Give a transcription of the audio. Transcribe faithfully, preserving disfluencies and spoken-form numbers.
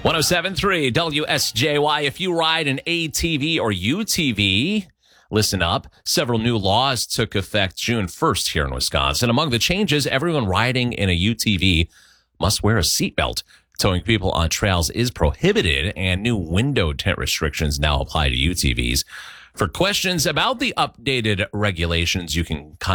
one oh seven point three W S J Y. If you ride an A T V or U T V, listen up. Several new laws took effect June first here in Wisconsin. Among the changes, everyone riding in a U T V must wear a seatbelt. Towing people on trails is prohibited, and new window tint restrictions now apply to U T Vs. For questions about the updated regulations, you can contact